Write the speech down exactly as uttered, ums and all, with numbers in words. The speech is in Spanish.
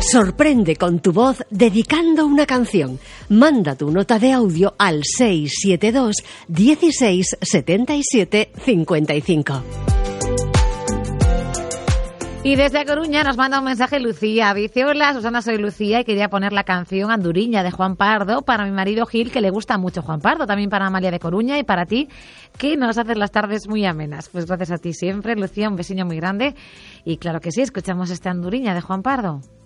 Sorprende con tu voz dedicando una canción. Manda tu nota de audio al seis siete dos, dieciséis, setenta y siete, cincuenta y cinco. Y desde A Coruña nos manda un mensaje Lucía. Dice: hola, Susana, soy Lucía y quería poner la canción Anduriña de Juan Pardo para mi marido Gil, que le gusta mucho Juan Pardo, también para Amalia de Coruña y para ti, que nos haces las tardes muy amenas. Pues gracias a ti siempre, Lucía, un besiño muy grande. Y claro que sí, escuchamos esta Anduriña de Juan Pardo.